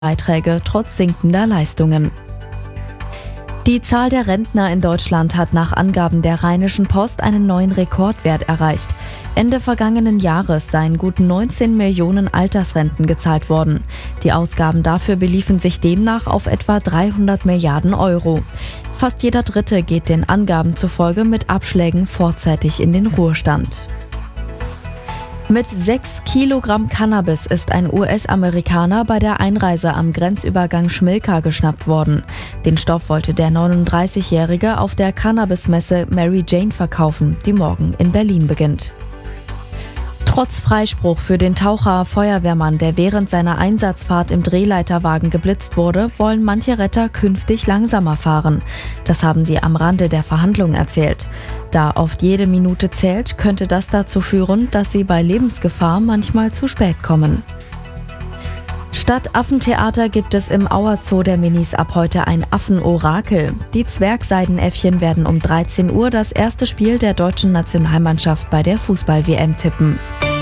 Beiträge trotz sinkender Leistungen. Die Zahl der Rentner in Deutschland hat nach Angaben der Rheinischen Post einen neuen Rekordwert erreicht. Ende vergangenen Jahres seien gut 19 Millionen Altersrenten gezahlt worden. Die Ausgaben dafür beliefen sich demnach auf etwa 300 Milliarden Euro. Fast jeder Dritte geht den Angaben zufolge mit Abschlägen vorzeitig in den Ruhestand. Mit 6 Kilogramm Cannabis ist ein US-Amerikaner bei der Einreise am Grenzübergang Schmilka geschnappt worden. Den Stoff wollte der 39-Jährige auf der Cannabismesse Mary Jane verkaufen, die morgen in Berlin beginnt. Trotz Freispruch für den Taucher-Feuerwehrmann, der während seiner Einsatzfahrt im Drehleiterwagen geblitzt wurde, wollen manche Retter künftig langsamer fahren. Das haben sie am Rande der Verhandlung erzählt. Da oft jede Minute zählt, könnte das dazu führen, dass sie bei Lebensgefahr manchmal zu spät kommen. Statt Affentheater gibt es im Auerzoo der Minis ab heute ein Affenorakel. Die Zwergseidenäffchen werden um 13 Uhr das erste Spiel der deutschen Nationalmannschaft bei der Fußball-WM tippen.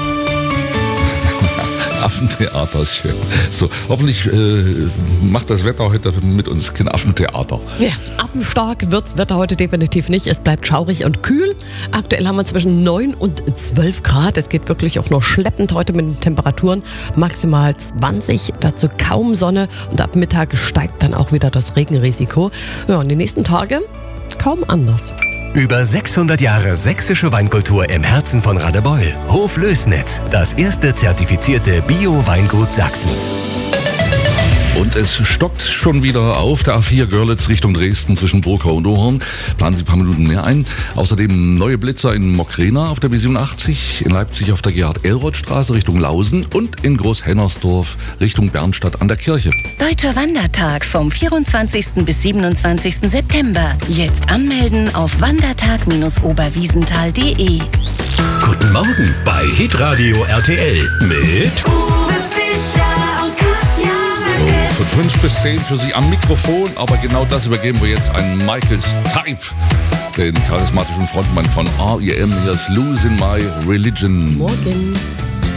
Affentheater ist schön. So, hoffentlich macht das Wetter heute mit uns kein Affentheater. Ja, affenstark wird's Wetter heute definitiv nicht. Es bleibt schaurig und kühl. Aktuell haben wir zwischen 9 und 12 Grad. Es geht wirklich auch noch schleppend heute mit den Temperaturen. Maximal 20, dazu kaum Sonne. Und ab Mittag steigt dann auch wieder das Regenrisiko. Ja, und die nächsten Tage kaum anders. Über 600 Jahre sächsische Weinkultur im Herzen von Radebeul. Hof Lößnitz, das erste zertifizierte Bio-Weingut Sachsens. Und es stockt schon wieder auf der A4 Görlitz Richtung Dresden zwischen Burkau und Ohorn. Planen Sie ein paar Minuten mehr ein. Außerdem neue Blitzer in Mockrena auf der B87, in Leipzig auf der Gerhard-Elroth-Straße Richtung Lausen und in Großhennersdorf Richtung Bernstadt an der Kirche. Deutscher Wandertag vom 24. bis 27. September. Jetzt anmelden auf wandertag-oberwiesenthal.de. Guten Morgen bei Hitradio RTL mit Uwe Fischer und Katja Möcke. Von 5 bis 10 für Sie am Mikrofon, aber genau das übergeben wir jetzt an Michael Stipe, den charismatischen Frontmann von R.E.M. Here's Losing My Religion. Morgen.